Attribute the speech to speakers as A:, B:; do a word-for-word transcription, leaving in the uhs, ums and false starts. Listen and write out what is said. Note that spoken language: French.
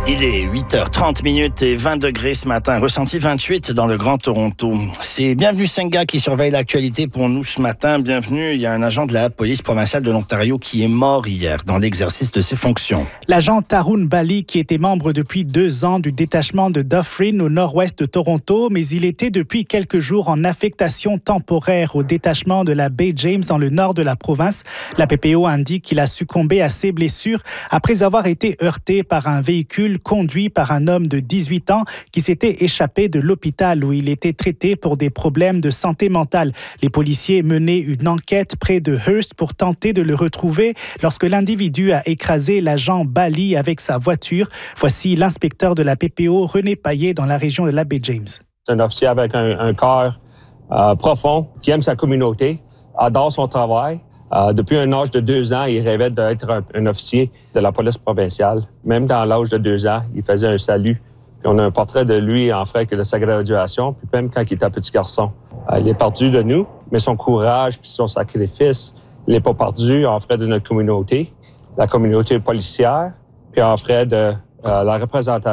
A: Il est huit heures trente minutes et vingt degrés ce matin, ressenti vingt-huit dans le Grand Toronto. C'est Bienvenue Senga qui surveille l'actualité pour nous ce matin. Bienvenue, il y a un agent de la police provinciale de l'Ontario qui est mort hier dans l'exercice de ses fonctions.
B: L'agent Tarun Bali, qui était membre depuis deux ans du détachement de Dufferin au nord-ouest de Toronto, mais il était depuis quelques jours en affectation temporaire au détachement de la baie James dans le nord de la province. La P P O indique qu'il a succombé à ses blessures après avoir été heurté par un véhicule conduit par un homme de dix-huit ans qui s'était échappé de l'hôpital où il était traité pour des problèmes de santé mentale. Les policiers menaient une enquête près de Hearst pour tenter de le retrouver lorsque l'individu a écrasé l'agent Bali avec sa voiture. Voici l'inspecteur de la P P O, René Payet, dans la région de la baie James.
C: C'est un officier avec un, un cœur euh, profond, qui aime sa communauté, adore son travail. Euh, depuis un âge de deux ans, il rêvait d'être un, un officier de la police provinciale. Même dans l'âge de deux ans, il faisait un salut. Puis on a un portrait de lui en frais de sa graduation, puis même quand il était un petit garçon. Euh, il est perdu de nous, mais son courage puis son sacrifice, il n'est pas perdu en frais de notre communauté, la communauté policière, puis en frais de euh, la représentation